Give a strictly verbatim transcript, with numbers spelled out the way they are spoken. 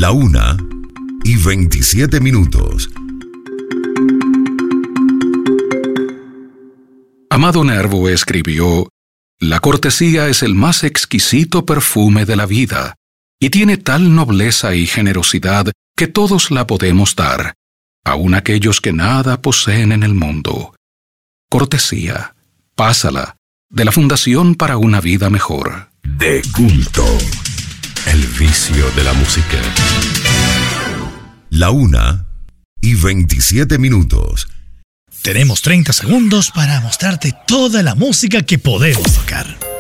La una y veintisiete minutos. Amado Nervo escribió: «La cortesía es el más exquisito perfume de la vida, y tiene tal nobleza y generosidad que todos la podemos dar, aun aquellos que nada poseen en el mundo. Cortesía, pásala, de la Fundación para una Vida Mejor». De culto. El vicio de la música. La una y veintisiete minutos. Tenemos treinta segundos para mostrarte toda la música que podemos tocar.